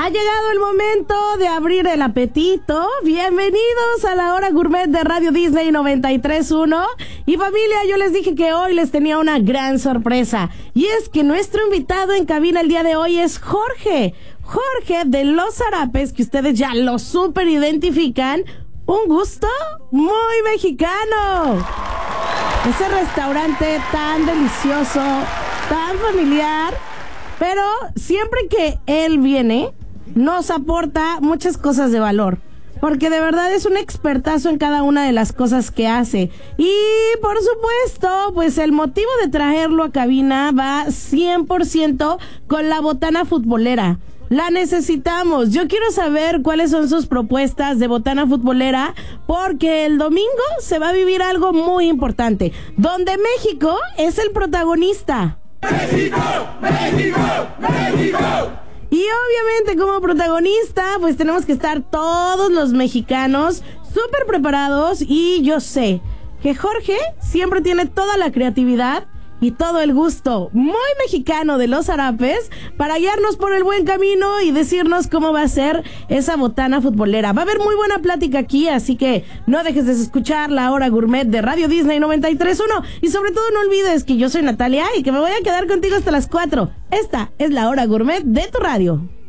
Ha llegado el momento de abrir el apetito. Bienvenidos a la hora gourmet de Radio Disney 93.1. Y familia, yo les dije que hoy les tenía una gran sorpresa. Y es que nuestro invitado en cabina el día de hoy es Jorge. Jorge de Los Zarapes, que ustedes ya lo súper identifican. Un gusto muy mexicano. Ese restaurante tan delicioso, tan familiar. Pero siempre que él viene, nos aporta muchas cosas de valor, porque de verdad es un expertazo en cada una de las cosas que hace. Y por supuesto, pues el motivo de traerlo a cabina va 100% con la botana futbolera. La necesitamos. Yo quiero saber cuáles son sus propuestas de botana futbolera, porque el domingo se va a vivir algo muy importante, donde México es el protagonista. ¡México! ¡México! ¡México! Y obviamente como protagonista, pues tenemos que estar todos los mexicanos súper preparados. Y yo sé que Jorge siempre tiene toda la creatividad y todo el gusto muy mexicano de Los Zarapes para guiarnos por el buen camino y decirnos cómo va a ser esa botana futbolera. Va a haber muy buena plática aquí, así que no dejes de escuchar la hora gourmet de Radio Disney 93.1. Y sobre todo no olvides que yo soy Natalia y que me voy a quedar contigo hasta las 4. Esta es la hora gourmet de tu radio.